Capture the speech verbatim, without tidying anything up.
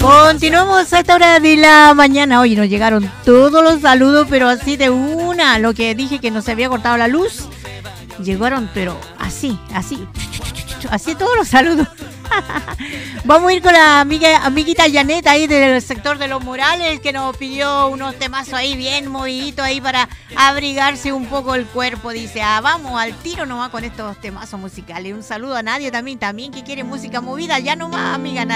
Continuamos a esta hora de la mañana. Oye, nos llegaron todos los saludos, pero así de una. Lo que dije que no se había cortado la luz, llegaron, pero así, así, así todos los saludos. Vamos a ir con la amiga, amiguita Janet ahí del sector de los Morales, que nos pidió unos temazos ahí bien moviditos ahí para abrigarse un poco el cuerpo. Dice, ah, vamos al tiro nomás con estos temazos musicales. Un saludo a Nadia también, también que quiere música movida. Ya nomás, amiga Nadia.